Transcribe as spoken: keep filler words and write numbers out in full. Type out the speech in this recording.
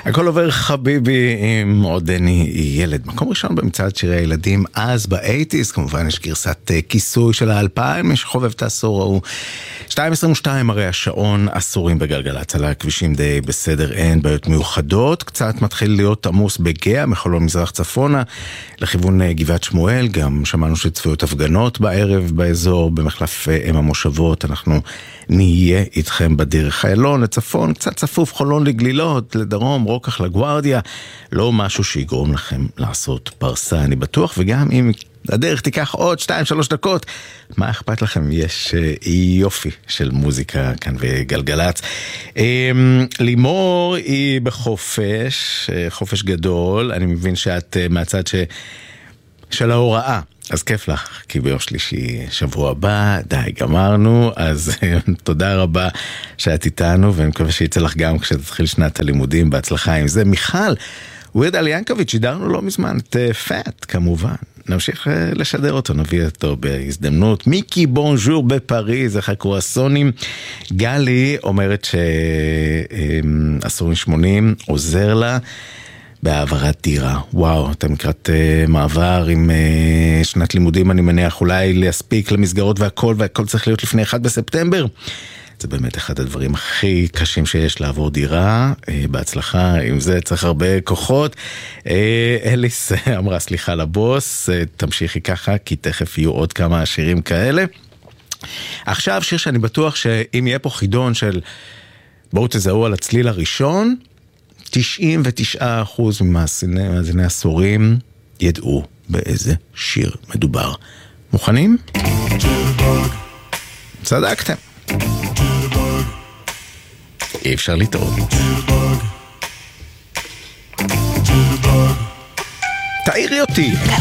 הכל עובר חביבי עם עודני ילד. מקום ראשון במצעד שירי הילדים אז ב-שמונים, כמובן יש גרסת כיסוי של ה-אלפיים, מי שחובב את העשור ההוא. שתיים עשרים ושתיים הרי השעון עשורים בגלגלצ, על הכבישים די בסדר, אין בעיות מיוחדות, קצת מתחיל להיות עמוס בגאה, מחולון מזרח צפונה, לכיוון גבעת שמואל, גם שמענו שצפויות הפגנות בערב באזור, במחלף אם המושבות, אנחנו נהיה איתכם בדרך. איילון לצפון, קצת צפוף, חולון לגלילות, לדרום, רוקח לגוארדיה, לא משהו שיגרום לכם לעשות פרסה, אני בטוח, וגם אם הדרך תיקח עוד שתיים, שלוש דקות, מה אכפת לכם? יש יופי של מוזיקה כאן וגלגלץ. לימור היא בחופש, חופש גדול, אני מבין שאת מהצד ש... של ההוראה, אז כיף לך, כי ביום שלישי שבוע הבא, די, גמרנו, אז תודה רבה שאת איתנו, ואני מקווה שיצא לך גם כשתתחיל שנת הלימודים, בהצלחה עם זה. מיכל, ווירד על ינקוביץ', שידרנו לא מזמן, את פאט, כמובן. נמשיך לשדר אותו, נביא אותו בהזדמנות. מיקי בונז'ור בפריז, איך הקרואסונים. גלי אומרת שעשורים שמונים עוזר לה בהעברת דירה. וואו, אתם לקראת uh, מעבר עם uh, שנת לימודים, אני מניח אולי להספיק למסגרות והכל, והכל צריך להיות לפני אחד בספטמבר. זה באמת אחד הדברים הכי קשים שיש לעבור דירה, uh, בהצלחה, עם זה צריך הרבה כוחות. Uh, אליס אמרה סליחה לבוס, uh, תמשיכי ככה, כי תכף יהיו עוד כמה שירים כאלה. עכשיו שיר שאני בטוח שאם יהיה פה חידון של בואו תזהו על הצליל הראשון, תשעים ותשעה אחוז ממאזיני עשורים ידעו באיזה שיר מדובר. מוכנים? צדקתם. אי אפשר לטעות. תעירי אותי.